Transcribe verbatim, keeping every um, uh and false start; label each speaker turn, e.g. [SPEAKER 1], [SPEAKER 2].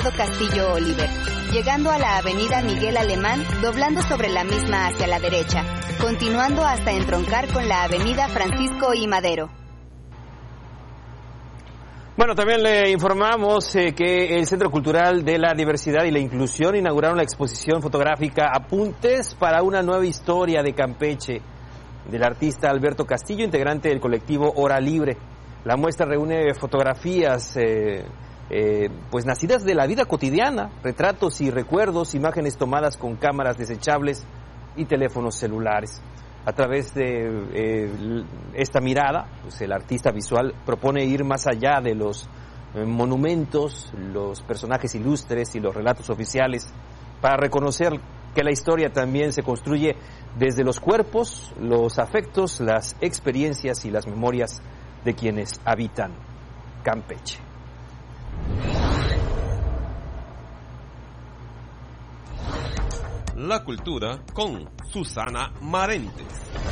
[SPEAKER 1] Castillo Oliver, llegando a la avenida Miguel Alemán, doblando sobre la misma hacia la derecha, continuando hasta entroncar con la avenida Francisco I. Madero.
[SPEAKER 2] Bueno, también le informamos eh, que el Centro Cultural de la Diversidad y la Inclusión inauguraron la exposición fotográfica Apuntes para una nueva historia de Campeche, del artista Alberto Castillo, integrante del colectivo Hora Libre. La muestra reúne fotografías eh, eh, pues nacidas de la vida cotidiana, retratos y recuerdos, imágenes tomadas con cámaras desechables y teléfonos celulares. A través de eh, esta mirada, pues el artista visual propone ir más allá de los eh, monumentos, los personajes ilustres y los relatos oficiales, para reconocer que la historia también se construye desde los cuerpos, los afectos, las experiencias y las memorias de quienes habitan Campeche.
[SPEAKER 3] La cultura con Susana Marentes.